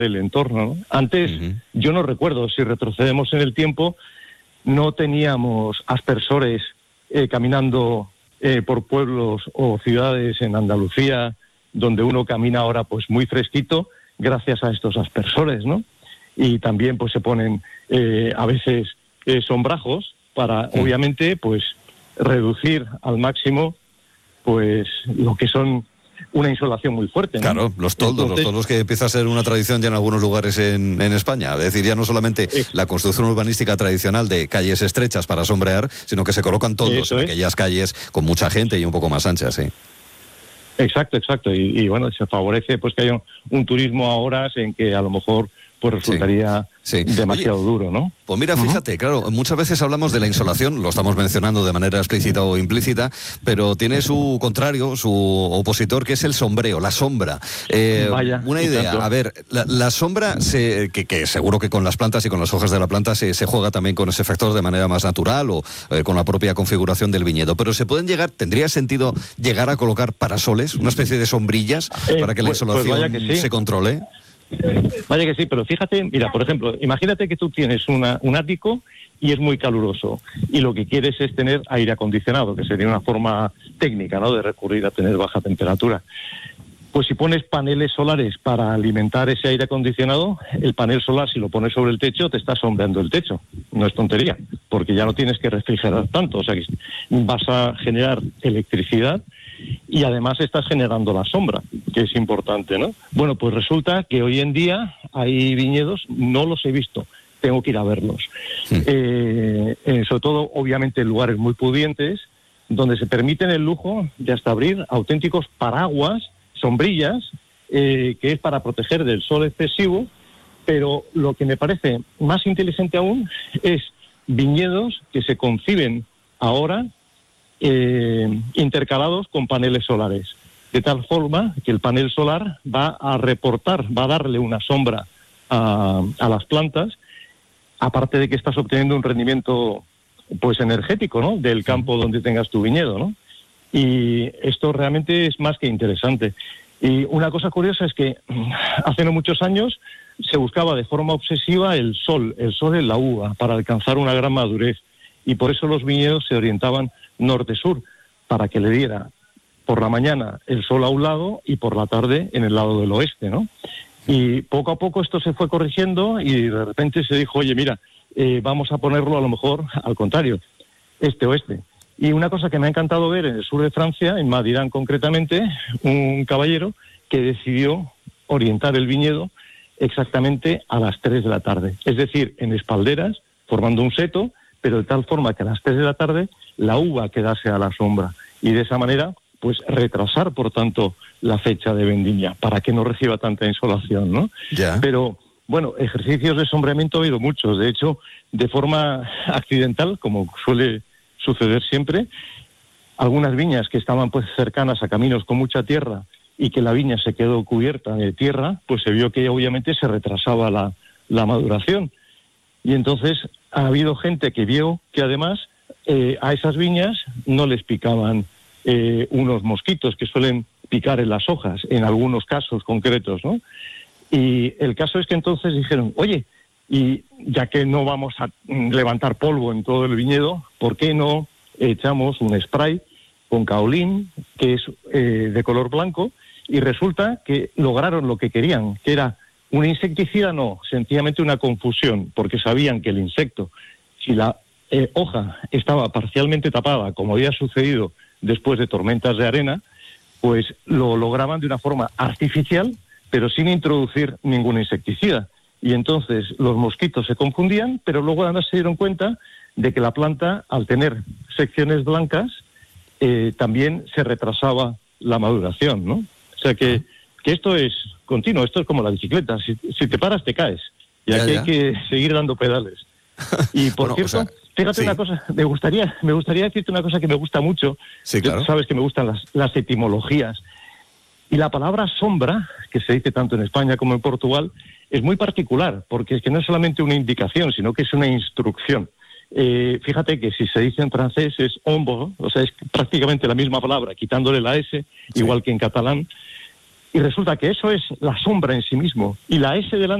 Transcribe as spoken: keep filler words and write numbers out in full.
del entorno, ¿no? Antes, uh-huh. yo no recuerdo, si retrocedemos en el tiempo, no teníamos aspersores eh, caminando eh, por pueblos o ciudades en Andalucía, donde uno camina ahora pues muy fresquito, gracias a estos aspersores, ¿no? Y también pues se ponen eh, a veces eh, sombrajos para, uh-huh. obviamente, pues reducir al máximo pues lo que son una insolación muy fuerte, ¿no? Claro, los toldos, Entonces, los toldos que empieza a ser una tradición ya en algunos lugares en, en España. Es decir, ya no solamente eh, la construcción urbanística tradicional de calles estrechas para sombrear, sino que se colocan toldos en es. aquellas calles con mucha gente y un poco más anchas, sí. Exacto, exacto. Y, y bueno, se favorece pues que haya un, un turismo a horas en que a lo mejor pues resultaría sí, sí. demasiado Oye, duro, ¿no? Pues mira, fíjate, uh-huh. claro, muchas veces hablamos de la insolación, lo estamos mencionando de manera explícita o implícita, pero tiene su contrario, su opositor, que es el sombreo, la sombra. Eh, Vaya, una idea, a ver, la, la sombra, se, que, que seguro que con las plantas y con las hojas de la planta se, se juega también con ese factor de manera más natural o eh, con la propia configuración del viñedo, pero se pueden llegar, ¿tendría sentido llegar a colocar parasoles, una especie de sombrillas eh, para que la pues, insolación pues vaya que sí. se controle? Vaya que sí, pero fíjate, mira, por ejemplo, imagínate que tú tienes una, un ático y es muy caluroso y lo que quieres es tener aire acondicionado, que sería una forma técnica, ¿no?, de recurrir a tener baja temperatura. Pues si pones paneles solares para alimentar ese aire acondicionado, el panel solar, si lo pones sobre el techo, te está sombreando el techo. No es tontería, porque ya no tienes que refrigerar tanto, o sea que vas a generar electricidad y además estás generando la sombra, que es importante, ¿no? Bueno, pues resulta que hoy en día hay viñedos, no los he visto, tengo que ir a verlos. Sí. Eh, eh, sobre todo, obviamente, en lugares muy pudientes, donde se permiten el lujo de hasta abrir auténticos paraguas, sombrillas, eh, que es para proteger del sol excesivo, pero lo que me parece más inteligente aún es viñedos que se conciben ahora Eh, intercalados con paneles solares, de tal forma que el panel solar va a reportar, va a darle una sombra a, a las plantas, aparte de que estás obteniendo un rendimiento pues energético, ¿no?, del campo donde tengas tu viñedo, ¿no? Y esto realmente es más que interesante. Y una cosa curiosa es que hace no muchos años se buscaba de forma obsesiva el sol, el sol en la uva, para alcanzar una gran madurez, y por eso los viñedos se orientaban norte-sur, para que le diera por la mañana el sol a un lado y por la tarde en el lado del oeste, ¿no? Y poco a poco esto se fue corrigiendo y de repente se dijo, oye, mira, eh, vamos a ponerlo a lo mejor al contrario, este-oeste. Y una cosa que me ha encantado ver en el sur de Francia, en Madirán concretamente, un caballero que decidió orientar el viñedo exactamente a las tres de la tarde, es decir, en espalderas, formando un seto, pero de tal forma que a las tres de la tarde la uva quedase a la sombra y de esa manera pues retrasar por tanto la fecha de vendimia para que no reciba tanta insolación, ¿no? Ya. Pero bueno, ejercicios de sombreamiento ha habido muchos, de hecho de forma accidental, como suele suceder siempre, algunas viñas que estaban pues cercanas a caminos con mucha tierra y que la viña se quedó cubierta de tierra, pues se vio que obviamente se retrasaba la, la maduración. Y entonces ha habido gente que vio que además eh, a esas viñas no les picaban eh, unos mosquitos que suelen picar en las hojas, en algunos casos concretos, ¿no? Y el caso es que entonces dijeron, oye, y ya que no vamos a levantar polvo en todo el viñedo, ¿por qué no echamos un spray con kaolín, que es eh, de color blanco? Y resulta que lograron lo que querían, que era un insecticida, no, sencillamente una confusión, porque sabían que el insecto, si la eh, hoja estaba parcialmente tapada, como había sucedido después de tormentas de arena, pues lo lograban de una forma artificial, pero sin introducir ningún insecticida. Y entonces los mosquitos se confundían, pero luego además se dieron cuenta de que la planta, al tener secciones blancas, eh, también se retrasaba la maduración, ¿no? O sea que, que esto es continuo, esto es como la bicicleta, si, si te paras te caes, y aquí ya, ya. hay que seguir dando pedales. Y por bueno, cierto, o sea, fíjate sí. una cosa, me gustaría me gustaría decirte una cosa que me gusta mucho, sí, claro. Tú sabes que me gustan las, las etimologías, y la palabra sombra, que se dice tanto en España como en Portugal, es muy particular, porque es que no es solamente una indicación, sino que es una instrucción. Eh, fíjate que si se dice en francés es ombre, o sea, es prácticamente la misma palabra, quitándole la S, sí. igual que en catalán, Y resulta que eso es la sombra en sí mismo. Y la S delante